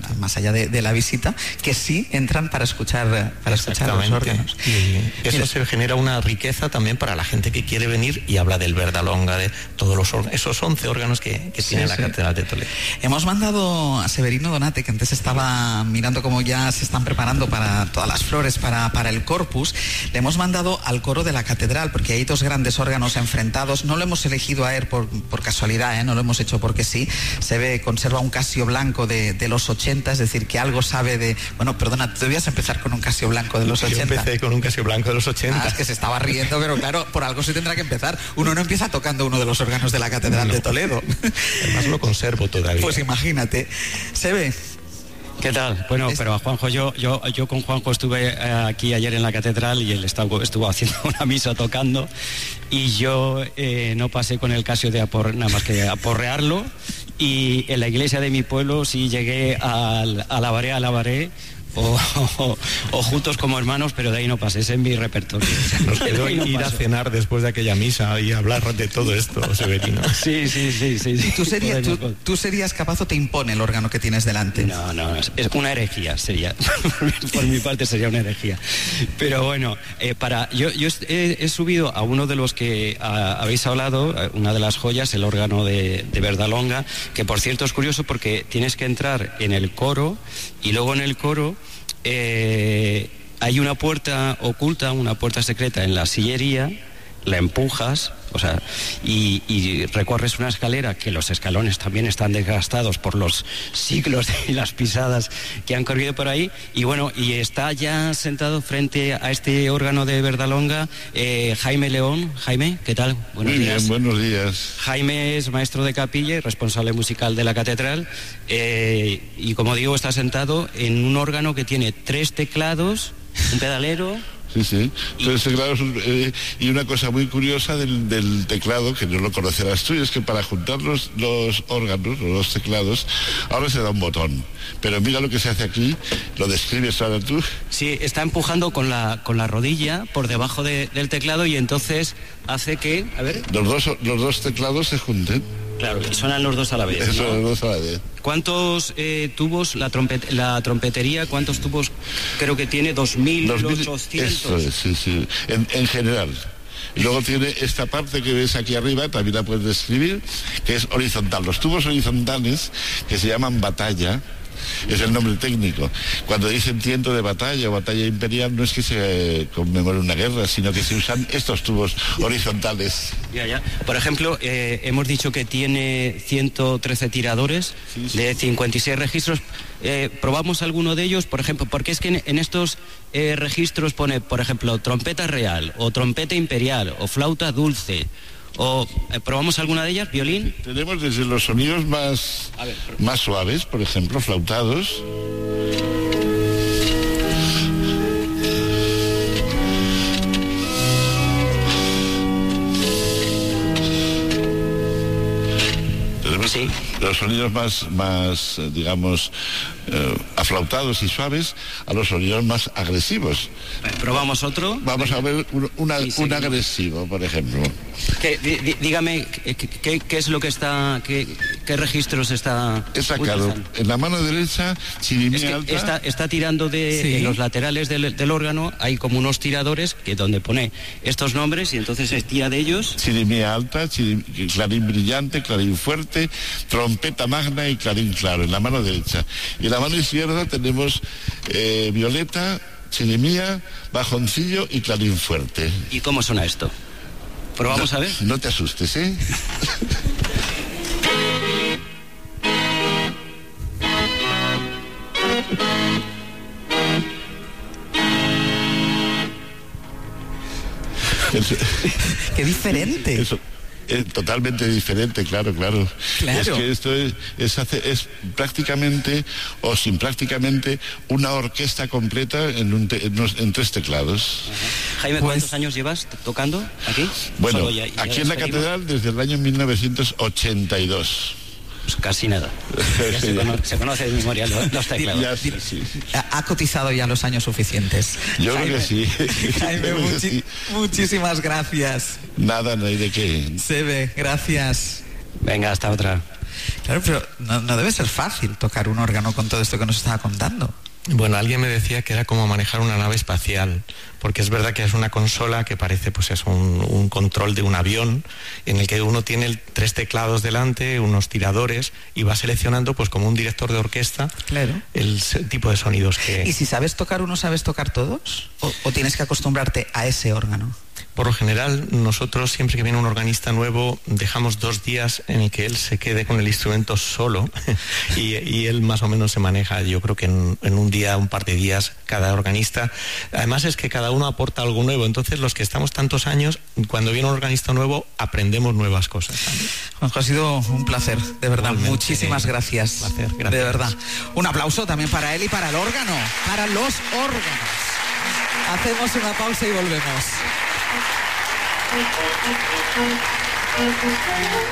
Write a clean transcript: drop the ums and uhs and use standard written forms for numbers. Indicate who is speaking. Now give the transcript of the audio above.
Speaker 1: más allá de la visita, que sí entran para escuchar los órganos.
Speaker 2: Y eso se genera una riqueza también para la gente que quiere venir y habla del Verdalonga, de todos los órganos, esos 11 órganos que tiene la Catedral de Toledo.
Speaker 1: Hemos mandado a Severino Donate, que antes estaba mirando cómo ya se están preparando para todas las flores, para el Corpus. Le hemos mandado al coro de la Catedral, porque hay dos grandes órganos enfrentados. No lo hemos elegido a él por casualidad, no lo hemos hecho porque sí. Se ve, conserva un Casio blanco de los 80, es decir, que algo sabe de... Bueno, perdona, tú debías empezar con un Casio blanco de los 80.
Speaker 2: Yo empecé con un Casio blanco de los 80.
Speaker 1: Es que se estaba riendo, pero claro, por algo se tendrá que empezar. Uno no empieza tocando uno de los órganos de la Catedral de Toledo.
Speaker 2: Además lo conservo todavía.
Speaker 1: Pues imagínate. Se ve.
Speaker 3: ¿Qué tal? Bueno, pero Juanjo, yo con Juanjo estuve aquí ayer en la catedral y él estuvo haciendo una misa tocando y yo no pasé con el Casio nada más que aporrearlo, y en la iglesia de mi pueblo sí llegué al alabaré o juntos como hermanos, pero de ahí no pasé, ese es mi repertorio.
Speaker 2: Nos quedó ir a cenar después de aquella misa y hablar de todo esto, Severino.
Speaker 3: Sí.
Speaker 1: ¿Tú serías capaz o te impone el órgano que tienes delante?
Speaker 3: No, es una herejía, sería. Por mi parte sería una herejía. Pero bueno, yo he subido a uno de los que habéis hablado, una de las joyas, el órgano de Verdalonga, que por cierto es curioso porque tienes que entrar en el coro y luego en el coro hay una puerta oculta, una puerta secreta en la sillería, la empujas, y recorres una escalera que los escalones también están desgastados por los siglos y las pisadas que han corrido por ahí, y está ya sentado frente a este órgano de Verdalonga Jaime León. Jaime, ¿qué tal?
Speaker 4: Buenos días. Bien, buenos días.
Speaker 3: Jaime es maestro de capilla y responsable musical de la catedral, y como digo, está sentado en un órgano que tiene 3 teclados, un pedalero.
Speaker 4: Sí. Entonces, teclados, y una cosa muy curiosa del teclado, que no lo conocerás tú, es que para juntar los órganos, los teclados, ahora se da un botón. Pero mira lo que se hace aquí, lo describes ahora tú.
Speaker 3: Sí, está empujando con la rodilla por debajo del teclado, y entonces hace que, a ver...
Speaker 4: Los dos teclados se junten.
Speaker 3: Claro, y suenan los dos a la vez, ¿no?
Speaker 4: Suenan los dos a la vez.
Speaker 3: ¿Cuántos tubos, la trompetería, cuántos tubos creo que tiene? 2.800.
Speaker 4: Eso es, sí. En general. Y luego tiene esta parte que ves aquí arriba, también la puedes describir, que es horizontal. Los tubos horizontales, que se llaman batalla, es el nombre técnico. Cuando dicen tiento de batalla o batalla imperial, no es que se conmemore una guerra, sino que se usan estos tubos horizontales.
Speaker 3: Ya. Por ejemplo, hemos dicho que tiene 113 tiradores de 56 registros. Probamos alguno de ellos, por ejemplo, porque es que en estos registros pone, por ejemplo, trompeta real, o trompeta imperial, o flauta dulce. ¿Probamos alguna de ellas? ¿Violín?
Speaker 4: Tenemos desde los sonidos más suaves, por ejemplo, flautados. Sí. Los sonidos más digamos, aflautados y suaves, a los sonidos más agresivos.
Speaker 3: ¿Probamos otro?
Speaker 4: Vamos a ver un agresivo, por ejemplo.
Speaker 3: Dígame, ¿qué es lo que está, qué registros está
Speaker 4: sacado?
Speaker 3: utilizando?
Speaker 4: En la mano derecha, chirimía alta.
Speaker 3: Está tirando en los laterales del órgano, hay como unos tiradores donde pone estos nombres, y entonces se tira de ellos.
Speaker 4: Chirimía alta, clarín brillante, clarín fuerte, trompeta magna y clarín claro, en la mano derecha. Y en la mano izquierda tenemos violeta, chirimía, bajoncillo y clarín fuerte.
Speaker 3: ¿Y cómo suena esto? ¿Probamos a ver?
Speaker 4: No te asustes, ¿eh?
Speaker 1: ¡Qué diferente!
Speaker 4: Eso. Es totalmente diferente, claro. Es que esto es prácticamente, o sin prácticamente, una orquesta completa en 3 teclados.
Speaker 3: Ajá. Jaime, ¿cuántos años llevas tocando aquí?
Speaker 4: Bueno, aquí en la catedral desde el año 1982.
Speaker 3: Pues casi nada. Se conoce de memoria los teclados.
Speaker 1: Ha cotizado ya los años suficientes.
Speaker 4: Yo creo que sí.
Speaker 1: Jaime, muchísimas gracias.
Speaker 4: Nada, no hay de qué.
Speaker 1: Sebe, gracias.
Speaker 3: Venga, hasta otra.
Speaker 1: Claro, pero no debe ser fácil tocar un órgano con todo esto que nos estaba contando.
Speaker 2: Bueno, alguien me decía que era como manejar una nave espacial, porque es verdad que es una consola que parece pues es un control de un avión, en el que uno tiene 3 teclados delante, unos tiradores, y va seleccionando pues como un director de orquesta,
Speaker 1: claro,
Speaker 2: el tipo de sonidos que...
Speaker 1: ¿Y si sabes tocar uno, sabes tocar todos? ¿O tienes que acostumbrarte a ese órgano?
Speaker 2: Por lo general, nosotros siempre que viene un organista nuevo, dejamos 2 días en el que él se quede con el instrumento solo y él más o menos se maneja, yo creo que en un día, un par de días, cada organista. Además es que cada uno aporta algo nuevo, entonces los que estamos tantos años, cuando viene un organista nuevo, aprendemos nuevas cosas también.
Speaker 1: Juanjo, ha sido un placer, de verdad. Igualmente, muchísimas gracias.
Speaker 2: Placer, gracias.
Speaker 1: De verdad. Un aplauso también para él y para el órgano, para los órganos. Hacemos una pausa y volvemos.